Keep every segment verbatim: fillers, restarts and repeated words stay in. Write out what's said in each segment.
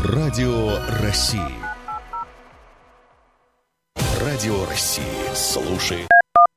Радио России. Радио России. Слушай.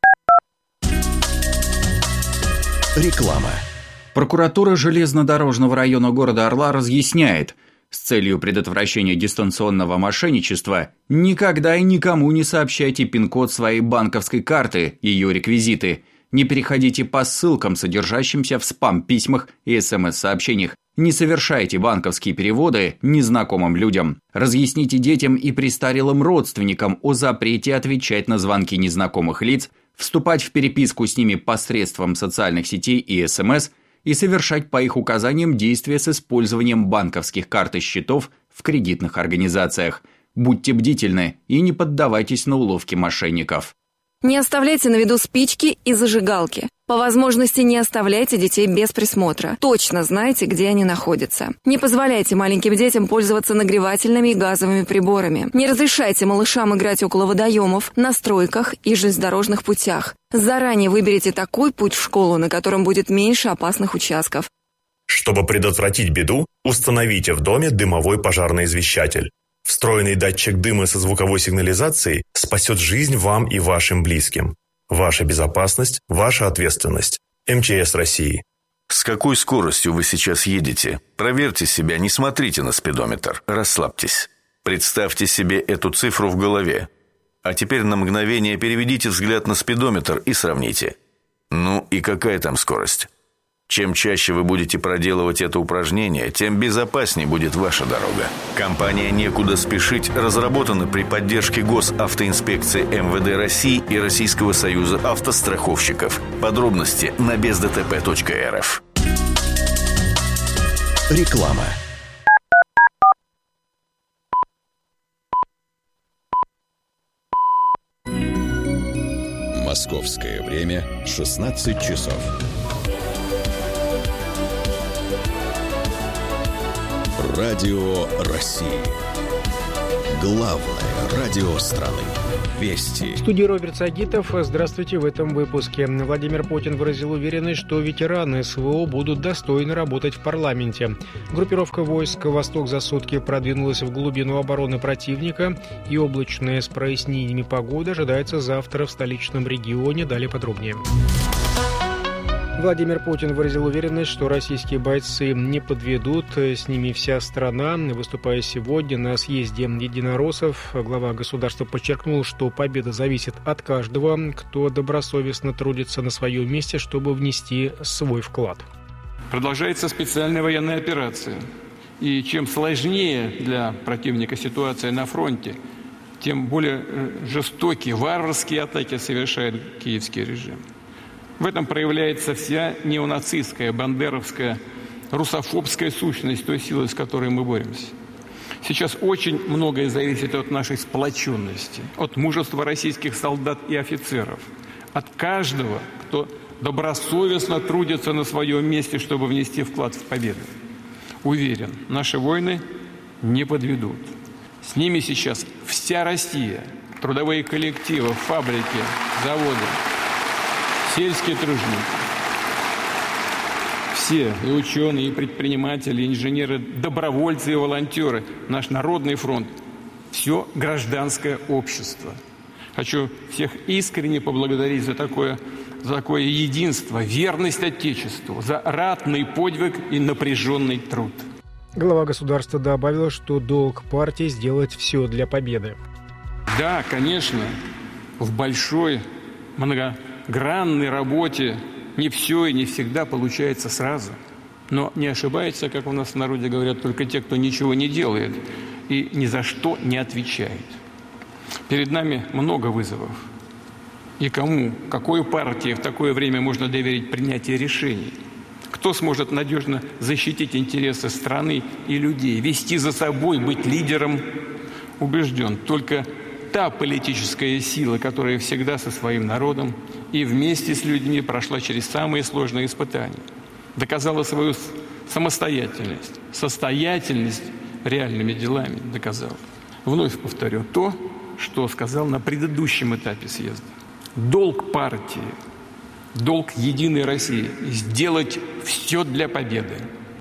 Реклама. Прокуратура железнодорожного района города Орла разъясняет, с целью предотвращения дистанционного мошенничества никогда и никому не сообщайте пин-код своей банковской карты, ее реквизиты. Не переходите по ссылкам, содержащимся в спам-письмах и смс-сообщениях. Не совершайте банковские переводы незнакомым людям. Разъясните детям и престарелым родственникам о запрете отвечать на звонки незнакомых лиц, вступать в переписку с ними посредством социальных сетей и СМС и совершать по их указаниям действия с использованием банковских карт и счетов в кредитных организациях. Будьте бдительны и не поддавайтесь на уловки мошенников. Не оставляйте на виду спички и зажигалки. По возможности не оставляйте детей без присмотра. Точно знайте, где они находятся. Не позволяйте маленьким детям пользоваться нагревательными и газовыми приборами. Не разрешайте малышам играть около водоемов, на стройках и железнодорожных путях. Заранее выберите такой путь в школу, на котором будет меньше опасных участков. Чтобы предотвратить беду, установите в доме дымовой пожарный извещатель. Встроенный датчик дыма со звуковой сигнализацией спасет жизнь вам и вашим близким. Ваша безопасность – ваша ответственность. эм че эс России. С какой скоростью вы сейчас едете? Проверьте себя, не смотрите на спидометр. Расслабьтесь. Представьте себе эту цифру в голове. А теперь на мгновение переведите взгляд на спидометр и сравните. Ну и какая там скорость? Чем чаще вы будете проделывать это упражнение, тем безопаснее будет ваша дорога. Компания «Некуда спешить» разработана при поддержке Госавтоинспекции эм вэ дэ России и Российского союза автостраховщиков. Подробности на без дэ тэ пэ точка эр эф. Реклама. Московское время шестнадцать часов. Радио России. Главное радио страны. Вести. В студии Роберт Сагитов. Здравствуйте в этом выпуске. Владимир Путин выразил уверенность, что ветераны эс вэ о будут достойно работать в парламенте. Группировка войск «Восток за сутки» продвинулась в глубину обороны противника, и облачная с прояснениями погода ожидается завтра в столичном регионе. Далее подробнее. Владимир Путин выразил уверенность, что российские бойцы не подведут, с ними вся страна. Выступая сегодня на съезде единороссов, глава государства подчеркнул, что победа зависит от каждого, кто добросовестно трудится на своем месте, чтобы внести свой вклад. Продолжается специальная военная операция. И чем сложнее для противника ситуация на фронте, тем более жестокие, варварские атаки совершает киевский режим. В этом проявляется вся неонацистская, бандеровская, русофобская сущность той силы, с которой мы боремся. Сейчас очень многое зависит от нашей сплоченности, от мужества российских солдат и офицеров, от каждого, кто добросовестно трудится на своем месте, чтобы внести вклад в победу. Уверен, наши воины не подведут. С ними сейчас вся Россия, трудовые коллективы, фабрики, заводы, сельские труженики. Все, и ученые, и предприниматели, и инженеры, добровольцы и волонтеры, наш народный фронт, все гражданское общество. Хочу всех искренне поблагодарить за такое, за такое единство, верность Отечеству, за ратный подвиг и напряженный труд. Глава государства добавил, что долг партии сделать все для победы. Да, конечно, в большой, многогранной работе не все и не всегда получается сразу. Но не ошибается, как у нас в народе говорят, только те, кто ничего не делает и ни за что не отвечает. Перед нами много вызовов. И кому, какой партии в такое время можно доверить принятие решений? Кто сможет надежно защитить интересы страны и людей, вести за собой, быть лидером? Убежден, только та политическая сила, которая всегда со своим народом и вместе с людьми прошла через самые сложные испытания, доказала свою самостоятельность, состоятельность реальными делами доказала. Вновь повторю то, что сказал на предыдущем этапе съезда. Долг партии, долг Единой России – сделать все для победы.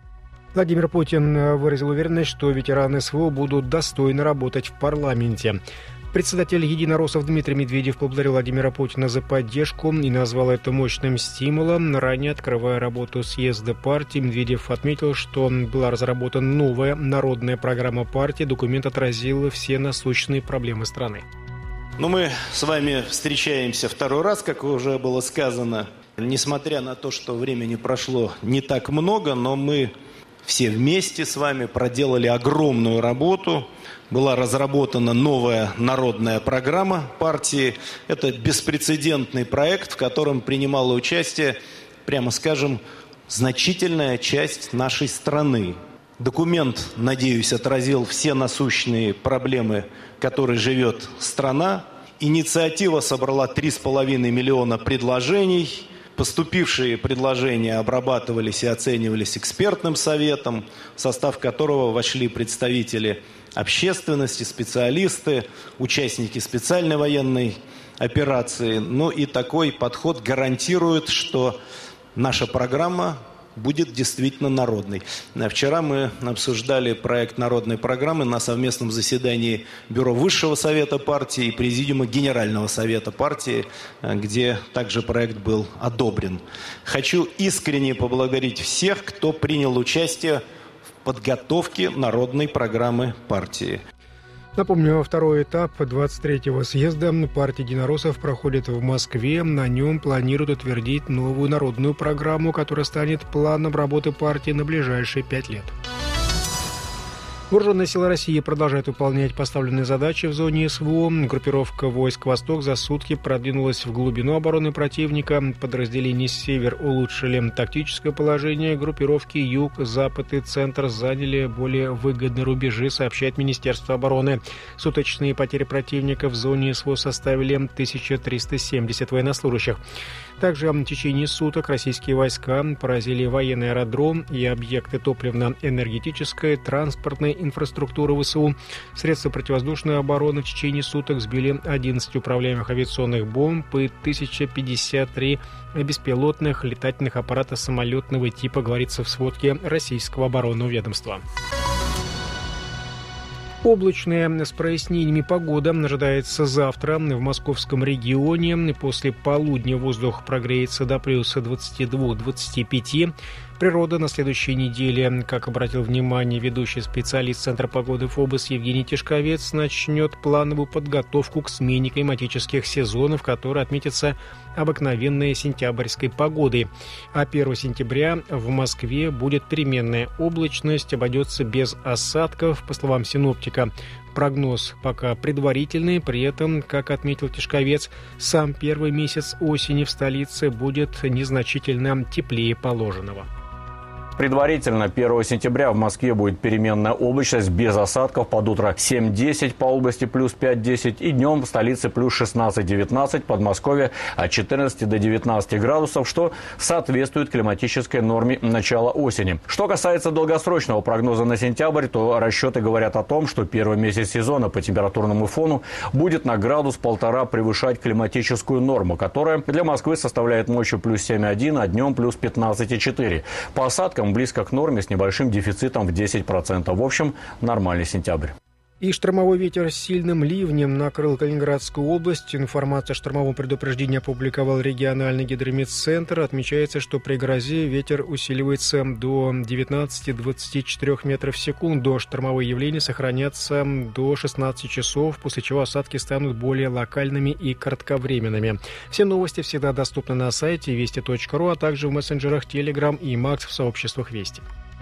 Владимир Путин выразил уверенность, что ветераны СВО будут достойно работать в парламенте. Председатель единороссов Дмитрий Медведев поблагодарил Владимира Путина за поддержку и назвал это мощным стимулом. Ранее, открывая работу съезда партии, Медведев отметил, что была разработана новая народная программа партии. Документ отразил все насущные проблемы страны. Ну, мы с вами встречаемся второй раз, как уже было сказано. Несмотря на то, что времени прошло не так много, но мы все вместе с вами проделали огромную работу. Была разработана новая народная программа партии. Это беспрецедентный проект, в котором принимала участие, прямо скажем, значительная часть нашей страны. Документ, надеюсь, отразил все насущные проблемы, которые живет страна. Инициатива собрала три с половиной миллиона предложений. Поступившие предложения обрабатывались и оценивались экспертным советом, в состав которого вошли представители общественности, специалисты, участники специальной военной операции. Ну и такой подход гарантирует, что наша программа будет действительно народной. Вчера мы обсуждали проект народной программы на совместном заседании Бюро Высшего Совета партии и Президиума Генерального Совета партии, где также проект был одобрен. Хочу искренне поблагодарить всех, кто принял участие в подготовке народной программы партии. Напомню, второй этап двадцать третьего съезда партии единороссов проходит в Москве. На нем планируют утвердить новую народную программу, которая станет планом работы партии на ближайшие пять лет. Вооруженные силы России продолжают выполнять поставленные задачи в зоне СВО. Группировка войск «Восток» за сутки продвинулась в глубину обороны противника. Подразделения «Север» улучшили тактическое положение. Группировки «Юг», «Запад» и «Центр» заняли более выгодные рубежи, сообщает Министерство обороны. Суточные потери противника в зоне СВО составили тысяча триста семьдесят военнослужащих. Также в течение суток российские войска поразили военный аэродром и объекты топливно-энергетической, транспортной инфраструктуры ВСУ. Средства противовоздушной обороны в течение суток сбили одиннадцать управляемых авиационных бомб и тысяча пятьдесят три беспилотных летательных аппарата самолетного типа, говорится в сводке российского оборонного ведомства. Облачная с прояснениями погода ожидается завтра в московском регионе. После полудня воздух прогреется до плюс двадцати двух — двадцати пяти. Природа на следующей неделе, как обратил внимание ведущий специалист Центра погоды ФОБОС Евгений Тишковец, начнет плановую подготовку к смене климатических сезонов, которая отметится обыкновенной сентябрьской погодой. А первого сентября в Москве будет переменная облачность, обойдется без осадков, по словам синоптика. Прогноз пока предварительный, при этом, как отметил Тишковец, сам первый месяц осени в столице будет незначительно теплее положенного. Предварительно первого сентября в Москве будет переменная облачность без осадков, под утро семь — десять, по области плюс пять — десять, и днем в столице плюс шестнадцать — девятнадцать, Подмосковье от четырнадцати до девятнадцати градусов, что соответствует климатической норме начала осени. Что касается долгосрочного прогноза на сентябрь, то расчеты говорят о том, что первый месяц сезона по температурному фону будет на градус-полтора превышать климатическую норму, которая для Москвы составляет ночью плюс семь — один, а днем плюс пятнадцать — четыре. По осадкам близко к норме с небольшим дефицитом в десять процентов. В общем, нормальный сентябрь. И штормовой ветер с сильным ливнем накрыл Калининградскую область. Информацию о штормовом предупреждении опубликовал региональный гидрометцентр. Отмечается, что при грозе ветер усиливается до девятнадцати — двадцати четырёх метров в секунду. Штормовые явления сохранятся до шестнадцати часов, после чего осадки станут более локальными и кратковременными. Все новости всегда доступны на сайте вести точка ру, а также в мессенджерах Telegram и Макс в сообществах Вести.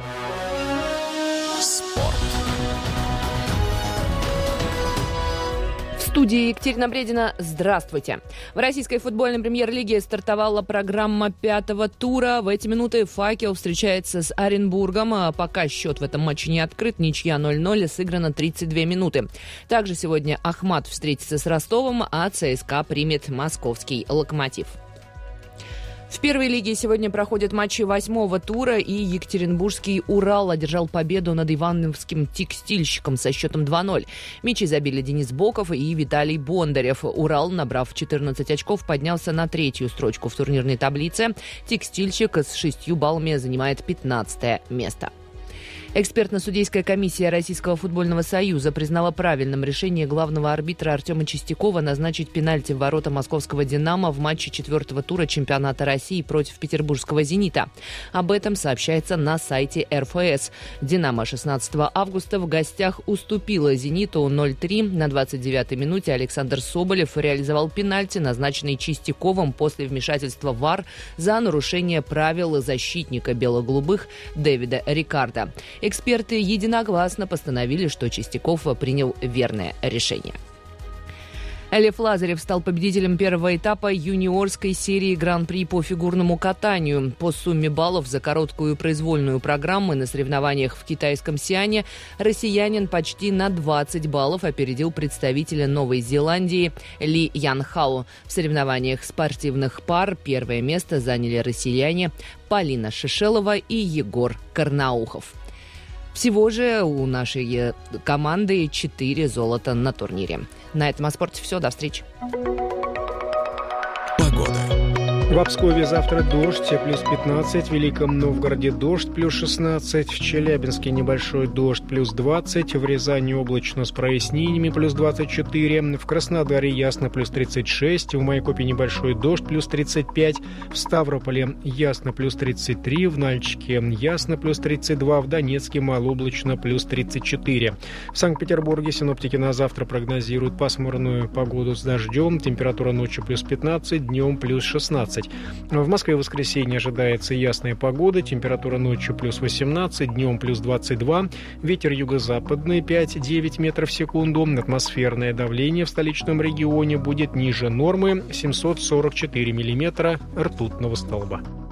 В студии Екатерина Бредина. Здравствуйте. В российской футбольной премьер-лиге стартовала программа пятого тура. В эти минуты «Факел» встречается с Оренбургом. Пока счет в этом матче не открыт. Ничья ноль ноль. Сыграно тридцать две минуты. Также сегодня «Ахмат» встретится с Ростовом, а ЦСКА примет московский «Локомотив». В первой лиге сегодня проходят матчи восьмого тура, и екатеринбургский «Урал» одержал победу над ивановским «Текстильщиком» со счетом два ноль. Мячи забили Денис Боков и Виталий Бондарев. «Урал», набрав четырнадцать очков, поднялся на третью строчку в турнирной таблице. «Текстильщик» с шестью баллами занимает пятнадцатое место. Экспертно-судейская комиссия Российского футбольного союза признала правильным решение главного арбитра Артема Чистякова назначить пенальти в ворота московского «Динамо» в матче четвертого тура чемпионата России против петербургского «Зенита». Об этом сообщается на сайте эр эф эс. «Динамо» шестнадцатого августа в гостях уступила «Зениту» ноль три. На двадцать девятой минуте Александр Соболев реализовал пенальти, назначенный Чистяковым после вмешательства в ар за нарушение правил защитника бело-голубых Дэвида Рикардо. Эксперты единогласно постановили, что Чистяков принял верное решение. Лев Лазарев стал победителем первого этапа юниорской серии Гран-при по фигурному катанию. По сумме баллов за короткую произвольную программу на соревнованиях в китайском Сиане россиянин почти на двадцать баллов опередил представителя Новой Зеландии Ли Янхао. В соревнованиях спортивных пар первое место заняли россияне Полина Шишелова и Егор Карнаухов. Всего же у нашей команды четыре золота на турнире. На этом о спорте все. До встречи. Погода. В Пскове завтра дождь, плюс пятнадцать, в Великом Новгороде дождь, плюс шестнадцать, в Челябинске небольшой дождь, плюс двадцать, в Рязани облачно с прояснениями, плюс двадцать четыре, в Краснодаре ясно, плюс тридцать шесть, в Майкопе небольшой дождь, плюс тридцать пять, в Ставрополе ясно, плюс тридцать три, в Нальчике ясно, плюс тридцать два, в Донецке малооблачно, плюс тридцать четыре. В Санкт-Петербурге синоптики на завтра прогнозируют пасмурную погоду с дождем, температура ночью плюс пятнадцать, днем плюс шестнадцать. В Москве в воскресенье ожидается ясная погода, температура ночью плюс восемнадцать, днем плюс двадцать два, ветер юго-западный пять-девять метров в секунду, атмосферное давление в столичном регионе будет ниже нормы семьсот сорок четыре миллиметра ртутного столба.